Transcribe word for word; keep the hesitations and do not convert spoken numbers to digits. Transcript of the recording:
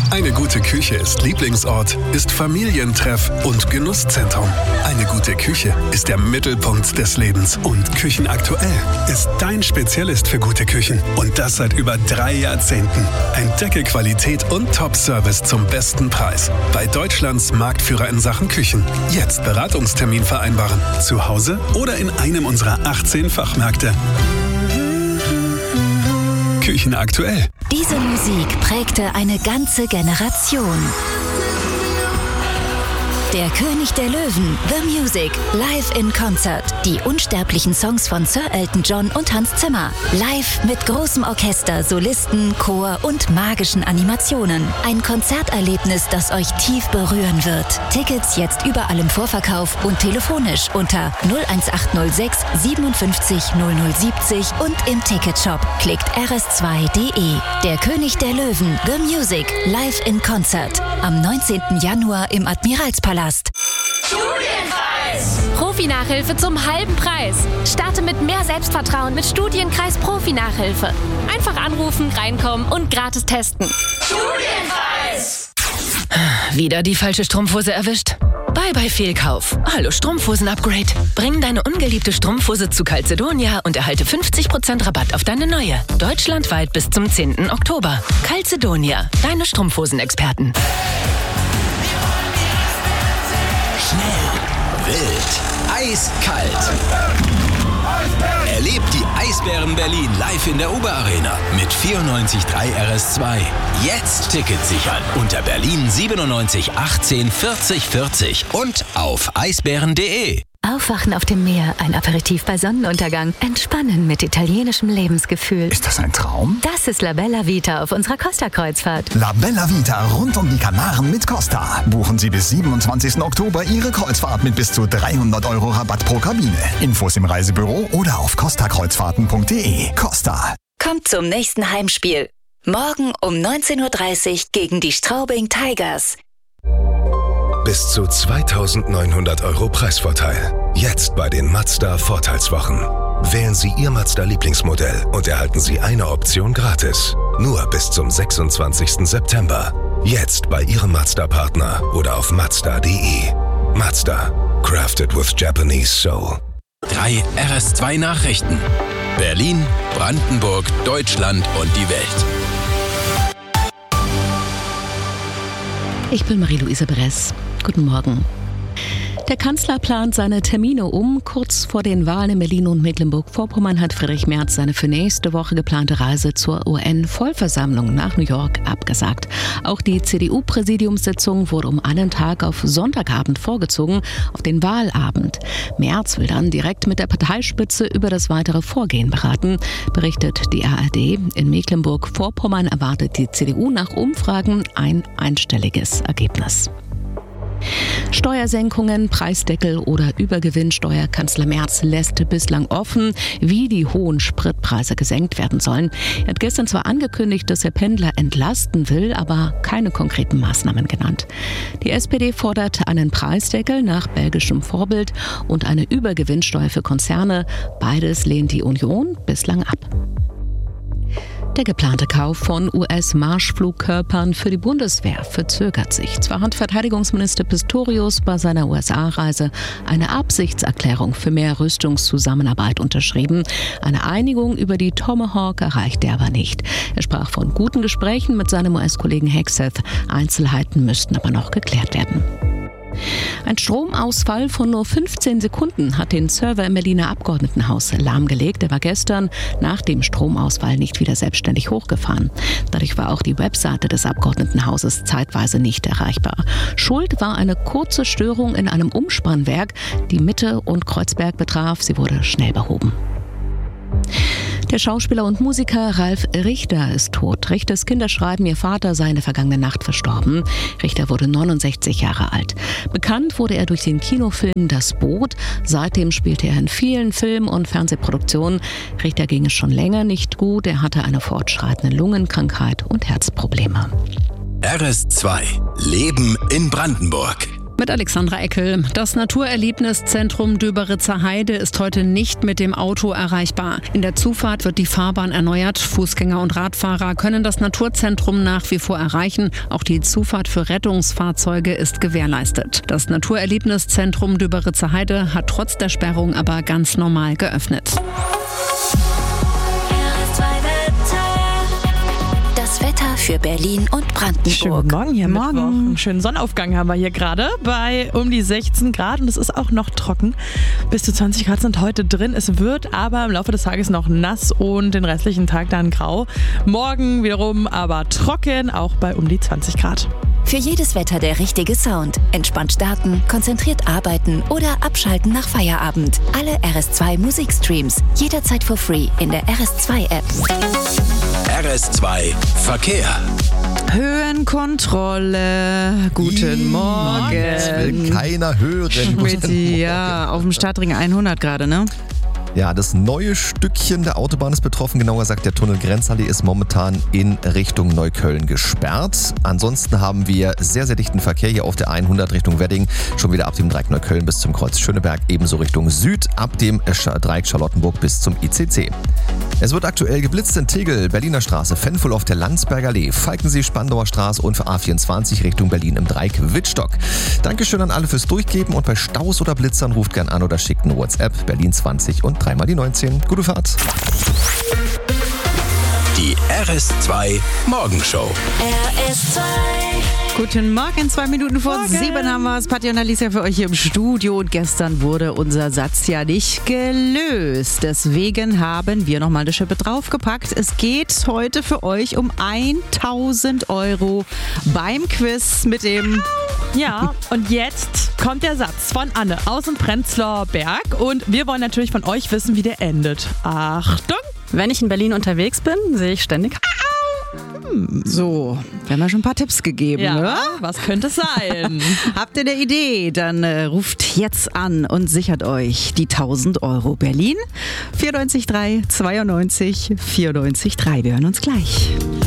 Eine gute Küche ist Lieblingsort, ist Familientreff und Genusszentrum. Eine gute Küche ist der Mittelpunkt des Lebens. Und Küchenaktuell ist dein Spezialist für gute Küchen. Und das seit über drei Jahrzehnten. Entdecke Qualität und Top-Service zum besten Preis. Bei Deutschlands Marktführer in Sachen Küchen. Jetzt Beratungstermin vereinbaren. Zu Hause oder in einem unserer achtzehn Fachmärkte. Küchenaktuell. Diese Musik prägte eine ganze Generation. Der König der Löwen, The Music, live in Concert. Die unsterblichen Songs von Sir Elton John und Hans Zimmer. Live mit großem Orchester, Solisten, Chor und magischen Animationen. Ein Konzerterlebnis, das euch tief berühren wird. Tickets jetzt überall im Vorverkauf und telefonisch unter null eins acht null sechs siebenundfünfzig null null siebzig und im Ticketshop. Klickt r s zwei punkt d e. Der König der Löwen, The Music, live in Concert. Am neunzehnten Januar im Admiralspalast. Studienkreis! Profi-Nachhilfe zum halben Preis. Starte mit mehr Selbstvertrauen mit Studienkreis Profi-Nachhilfe. Einfach anrufen, reinkommen und gratis testen. Studienkreis! Wieder die falsche Strumpfhose erwischt? Bye bye Fehlkauf. Hallo Strumpfhosen-Upgrade. Bring deine ungeliebte Strumpfhose zu Calzedonia und erhalte fünfzig Prozent Rabatt auf deine neue. Deutschlandweit bis zum zehnten Oktober. Calzedonia, deine Strumpfhosen-Experten. Schnell, wild, eiskalt. Erlebt die Eisbären Berlin live in der Uber Arena mit vierundneunzig Komma drei R S zwei. Jetzt Tickets sichern unter Berlin siebenundneunzig achtzehn vierzig vierzig und auf eisbären punkt de. Aufwachen auf dem Meer, ein Aperitif bei Sonnenuntergang, entspannen mit italienischem Lebensgefühl. Ist das ein Traum? Das ist La Bella Vita auf unserer Costa-Kreuzfahrt. La Bella Vita rund um die Kanaren mit Costa. Buchen Sie bis siebenundzwanzigsten Oktober Ihre Kreuzfahrt mit bis zu dreihundert Euro Rabatt pro Kabine. Infos im Reisebüro oder auf costa kreuzfahrten punkt de. Costa. Kommt zum nächsten Heimspiel. Morgen um neunzehn Uhr dreißig gegen die Straubing Tigers. Bis zu zweitausendneunhundert Euro Preisvorteil. Jetzt bei den Mazda Vorteilswochen. Wählen Sie Ihr Mazda-Lieblingsmodell und erhalten Sie eine Option gratis. Nur bis zum sechsundzwanzigsten September. Jetzt bei Ihrem Mazda-Partner oder auf mazda punkt de. Mazda. Crafted with Japanese Soul. Drei R S zwei Nachrichten. Berlin, Brandenburg, Deutschland und die Welt. Ich bin Marie-Louise Beres. Guten Morgen. Der Kanzler plant seine Termine um. Kurz vor den Wahlen in Berlin und Mecklenburg-Vorpommern hat Friedrich Merz seine für nächste Woche geplante Reise zur U N-Vollversammlung nach New York abgesagt. Auch die C D U-Präsidiumssitzung wurde um einen Tag auf Sonntagabend vorgezogen, auf den Wahlabend. Merz will dann direkt mit der Parteispitze über das weitere Vorgehen beraten, berichtet die A R D. In Mecklenburg-Vorpommern erwartet die C D U nach Umfragen ein einstelliges Ergebnis. Steuersenkungen, Preisdeckel oder Übergewinnsteuer. Kanzler Merz lässt bislang offen, wie die hohen Spritpreise gesenkt werden sollen. Er hat gestern zwar angekündigt, dass er Pendler entlasten will, aber keine konkreten Maßnahmen genannt. Die S P D fordert einen Preisdeckel nach belgischem Vorbild und eine Übergewinnsteuer für Konzerne. Beides lehnt die Union bislang ab. Der geplante Kauf von U S-Marschflugkörpern für die Bundeswehr verzögert sich. Zwar hat Verteidigungsminister Pistorius bei seiner U S A-Reise eine Absichtserklärung für mehr Rüstungszusammenarbeit unterschrieben. Eine Einigung über die Tomahawk erreichte er aber nicht. Er sprach von guten Gesprächen mit seinem U S-Kollegen Hegseth. Einzelheiten müssten aber noch geklärt werden. Ein Stromausfall von nur fünfzehn Sekunden hat den Server im Berliner Abgeordnetenhaus lahmgelegt. Er war gestern nach dem Stromausfall nicht wieder selbstständig hochgefahren. Dadurch war auch die Webseite des Abgeordnetenhauses zeitweise nicht erreichbar. Schuld war eine kurze Störung in einem Umspannwerk, die Mitte und Kreuzberg betraf. Sie wurde schnell behoben. Der Schauspieler und Musiker Ralf Richter ist tot. Richters Kinder schreiben, ihr Vater sei in der vergangenen Nacht verstorben. Richter wurde neunundsechzig Jahre alt. Bekannt wurde er durch den Kinofilm Das Boot. Seitdem spielte er in vielen Film- und Fernsehproduktionen. Richter ging es schon länger nicht gut. Er hatte eine fortschreitende Lungenkrankheit und Herzprobleme. R S zwei. Leben in Brandenburg. Mit Alexandra Eckel. Das Naturerlebniszentrum Döberitzer Heide ist heute nicht mit dem Auto erreichbar. In der Zufahrt wird die Fahrbahn erneuert. Fußgänger und Radfahrer können das Naturzentrum nach wie vor erreichen. Auch die Zufahrt für Rettungsfahrzeuge ist gewährleistet. Das Naturerlebniszentrum Döberitzer Heide hat trotz der Sperrung aber ganz normal geöffnet. Das Wetter für Berlin und Brandenburg. Schönen Morgen hier Morgen. Mittwoch. Einen schönen Sonnenaufgang haben wir hier gerade bei um die sechzehn Grad und es ist auch noch trocken. Bis zu zwanzig Grad sind heute drin. Es wird aber im Laufe des Tages noch nass und den restlichen Tag dann grau. Morgen wiederum aber trocken, auch bei um die zwanzig Grad. Für jedes Wetter der richtige Sound. Entspannt starten, konzentriert arbeiten oder abschalten nach Feierabend. Alle R S zwei Musikstreams. Jederzeit for free in der R S zwei App. R S zwei Verkehr. Höhenkontrolle. Guten Morgen. Das will keiner hören. Schmitty, ja, auf dem Stadtring hundert gerade, ne? Ja, das neue Stückchen der Autobahn ist betroffen. Genauer gesagt, der Tunnel Grenzallee ist momentan in Richtung Neukölln gesperrt. Ansonsten haben wir sehr, sehr dichten Verkehr hier auf der hundert Richtung Wedding. Schon wieder ab dem Dreieck Neukölln bis zum Kreuz Schöneberg. Ebenso Richtung Süd ab dem Dreieck Charlottenburg bis zum I C C. Es wird aktuell geblitzt in Tegel, Berliner Straße, Fenful auf der Landsberger Allee, Falkensee, Spandauer Straße und für A vierundzwanzig Richtung Berlin im Dreieck Wittstock. Dankeschön an alle fürs Durchgeben und bei Staus oder Blitzern ruft gern an oder schickt eine WhatsApp Berlin zwanzig und dreimal die neunzehn. Gute Fahrt. Die R S zwei Morgenshow. R S zwei. Guten Morgen, zwei Minuten vor Morgen. sieben haben wir es. Patti und Alicia für euch hier im Studio. Und gestern wurde unser Satz ja nicht gelöst. Deswegen haben wir nochmal eine Schippe draufgepackt. Es geht heute für euch um tausend Euro beim Quiz mit dem... Ja, und jetzt kommt der Satz von Anne aus dem Prenzlauer Berg und wir wollen natürlich von euch wissen, wie der endet. Achtung! Wenn ich in Berlin unterwegs bin, sehe ich ständig... So, wir haben ja schon ein paar Tipps gegeben. Ja, ne? was könnte es sein? Habt ihr eine Idee? Dann äh, ruft jetzt an und sichert euch die tausend Euro. Berlin vierundneunzig drei zweiundneunzig vierundneunzig drei. Wir hören uns gleich.